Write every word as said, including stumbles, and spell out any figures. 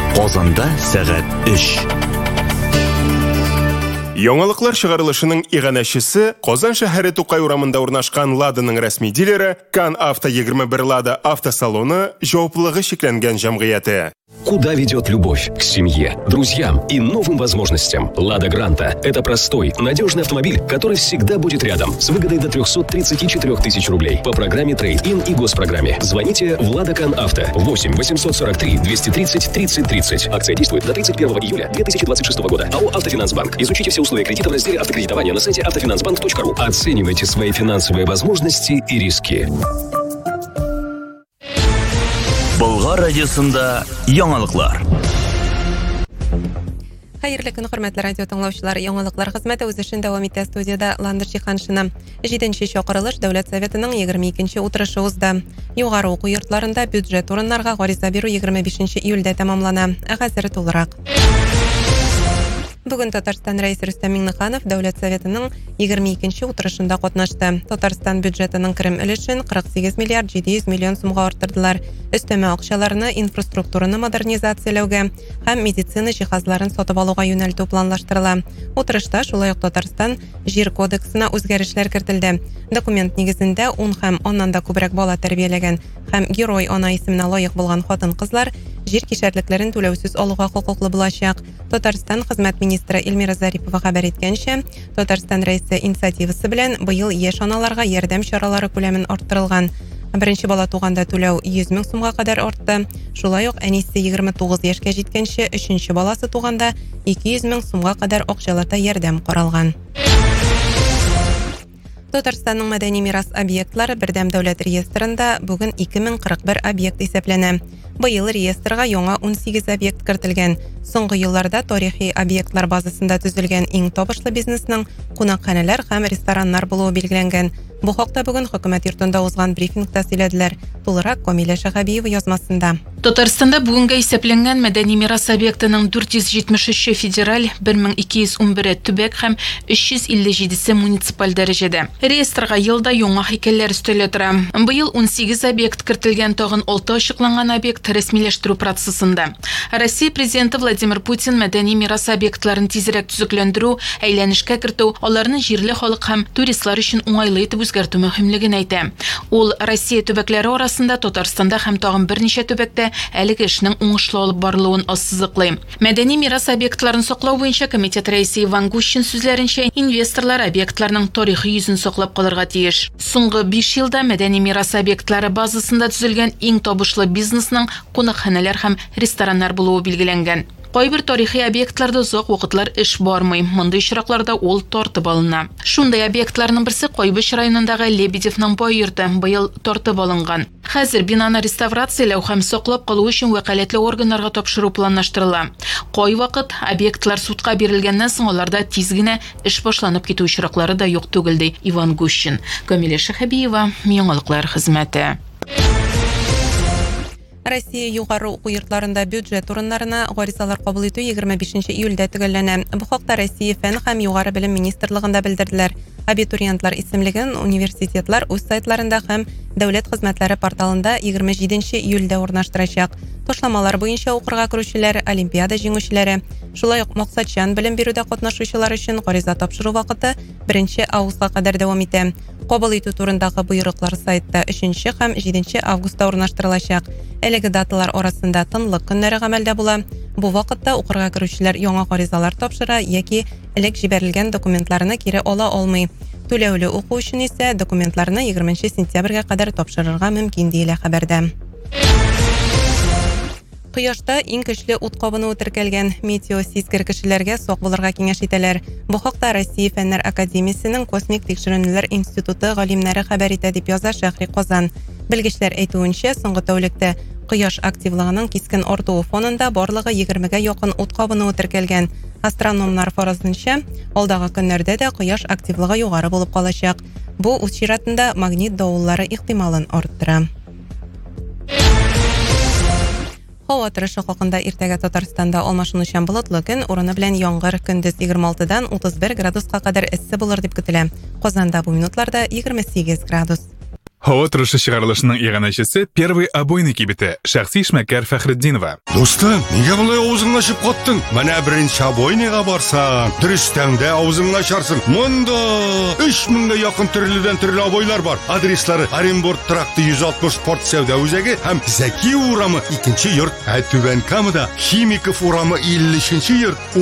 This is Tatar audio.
Казанда сәгать өч. Яңалыклар чыгарылышының иганәчесе Казан шәһәре Тукай урамында урнашкан Ладаның рәсми дилере Кан Авто егерме бер Лада автосалоны җаваплылыгы шикләнгән җәмгыяте. Куда ведет любовь? К семье, друзьям и новым возможностям. Лада Гранта – это простой, надежный автомобиль, который всегда будет рядом, с выгодой до трехсот тридцати четырёх тысяч рублей по программе Трейд-ин и госпрограмме. Звоните в Лада Кан Авто восемь восемьсот сорок три двести тридцать тридцать тридцать. Акция действует до тридцать первого июля две тысячи двадцать шестого года. АО «Автофинансбанк». Изучите все условия кредита в разделе автокредитования на сайте автофинансбанк точка ру. Оценивайте свои финансовые возможности и риски. Болгар радиосында яңалыклар. Хәерле көн, хөрмәтле радио тыңлаучылар, яңалыклар хезмәте үз эшен дәвам итә. Студияда Ландыш Җиһаншина. җиденче чакырылыш Дәүләт Советының егерме икенче утырышы узды. Югары уку йортларында бюджет урыннарга гариза бирү егерме бишенче июльдә тәмамлана. Хәзер тулырак. Бүген Татарстан рәисе Рөстәм Миңнеханов Дәүләт Советының егерме икенче утырышында катнашты. Татарстан бюджетының керем өлешен кырык сигез миллиард җиде йөз миллион сумга арттырдылар. Өстәмә акчаларны инфраструктураны модернизацияләүгә һәм медицина җиһазларын сатып алуга юнәлтү планлаштырыла. Утырышта шулай ук Татарстан җир кодексына үзгәрешләр кертелде. Документ нигезендә ун һәм аннан да күбрәк бала тәрбияләгән һәм герой ана исеменә лаек булган хатын-кызлар җир кишәрлекләрен түләүсез алуга хокуклы булачак. Татарстан хезмәт министры Эльмира Зарипова хәбәр иткәнчә, Татарстан рәисе инициативасы белән быел яшь аналарга ярдәм чаралары күләмен арттырылган. Беренче бала туганда түләү йөз мең сумга кадәр артты. Шулай ук әнисе егерме тугыз яшькә җиткәнче өченче баласы туганда ике йөз мең сумга кадәр акчалата ярдәм каралган. Татарстанның мәдәни мирас объектлары бердәм дәүләт реестрында бүген ике мең кырык бер объект исәпләнә. Быел реестрга яңа ун сигез объект кертелгән. Соңгы елларда тарихи объектлар базасында төзелгән иң табышлы бизнесның кунакханәләр һәм рестораннар булуы билгеләнгән. Бу хакта бүген хөкүмәт йортында узган брифингта сөйләделәр. Тулырак Камилә Шәһәбиева язмасында. Татарстанда бүгенге исәпләнгән мәдәни мирас объектының дүрт йөз җитмеш өче федераль, бер мең ике йөз ун бер төбәк һәм өч йөз илле җиде муниципаль дәрәҗәдә. Реестрга елда яңа һәйкәлләр өстәлә тора. Быел ун сигез объект кертелгән, тагын алты ачыкланган объект рәсмиләштерү процессында. Россия президенты Владимир Путин мәдәни мирас объектларын тизрәк төзекләндерү, әйләнешкә кертү, аларны җирле халык һәм туристлар өчен уңайлы итеп үзгәртү мөһимлеген әйтә. Ул Россия төбәкләре арасында Татарстанда һәм тагын берничә төбәктә әлеге эшнең уңышлы алып барылуын ассызыклый. Мәдәни мирас объектларын саклау буенча комитет рәисе Иван Гущин сүзләренчә, инвесторлар объектларның тарихи йөзен саклап калырга тиеш. Соңгы биш елда мәдәни мирас объектлары базасында төзелгән иң табышлы бизнесның кунакханәләр һәм рестораннар булуы билгеләнгән. Кайбер тарихи объектларда озак вакытлар эш бармый. Мондый очракларда ул тартып алына. Шундай объектларның берсе Кайбыш районындагы Лебедевның бай йорты, быел тартып алынган. Хәзер бинаны реставрацияләү һәм саклап калу өчен вәкаләтле органнарга тапшыру планлаштырыла. Кай вакыт объектлар судка бирелгәннән соң аларда тиз генә эш башланып китү очраклары да юк түгел, ди Иван Гущин. Камилә Шәһәбиева, яңалыклар хезмәте. Россия югары уку йортларында бюджет урыннарына гаризалар кабул итү егерме бишенче июльдә төгәлләнә. Бу хакта Россия фән һәм югары белем министрлыгында белдерделәр. Абитуриентлар исемлеген университетлар үз сайтларында һәм дәүләт хезмәтләре порталында егерме җиденче июльдә урнаштырачак. Ташламалар буенча укырга керүчеләр, олимпиада җиңүчеләре, шулай ук максатчан белем бирүдә катнашучылар өчен гариза тапшыру вакыты беренче августка кадәр дәвам итә. Кабул итү турындагы буйрыклар сайтта өченче һәм җиденче августта урнаштырылачак. Әлеге даталар арасында тынлык көннәре гамәлдә була. Бу вакытта укырга керүчеләр яңа гаризалар тапшыра яки элек җибәрелгән документларны кире ала алмый. Түләүле уку өчен исә документларны егерменче сентябрьгә кадәр тапшырырга мөмкин диелә хәбәрдә. Кояшта иң көчле ут кабынуы теркәлгән. Метеосизгер кешеләргә сак булырга киңәш итәләр. Бу хакта Россия Фәннәр академиясенең космик тикшеренүләр институты галимнәре хәбәр итә дип яза Шәһри Казан. Белгечләр әйтүенчә, соңгы тәүлектә кояш активлыгының кискен артуы фонында барлыгы егермегә якын ут кабынуы теркәлгән. Астрономнар фаразларынча, алдагы көннәрдә дә кояш активлыгы югары булып калачак. Бу үз чиратында магнит давыллары ихтималын арттыра. Һава торышы хакында иртәгә Татарстанда алмашынучан болытлы көн, урыны белән яңгыр, көндез егерме алтыдан утыз бер градуска кадәр эссе булыр дип көтелә. Казанда бу минутларда егерме сигез градус. Hava turışı çıkarılışının iğneşisi первый обойный кибеті Шахси Шмәкәр Фәхретдинова. Достым, неге бұлай аузыңны ашып қаттың? Міне бірінші обойныйға барсаң, дұрыстаңда аузыңны ашарсың. Мұнда үш мыңға якын түрліден түрлі обойлар бар. Адреслары Оренбург тракты жүз алтмыш порт сәуде үзәге һәм Зәки урамы икенче йорт. Ә Түбән Камада Химиков урамы илле өченче йорт.